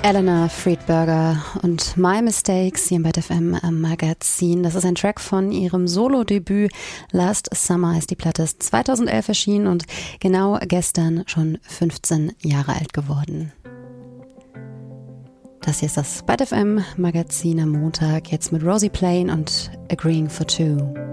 Eleanor Friedberger und My Mistakes hier im Bad FM Magazin. Das ist ein Track von ihrem Solo-Debüt. Last Summer ist die Platte, ist 2011 erschienen und genau gestern schon 15 Jahre alt geworden. Das hier ist das Bad FM Magazin am Montag, jetzt mit Rosie Plain und Agreeing for Two.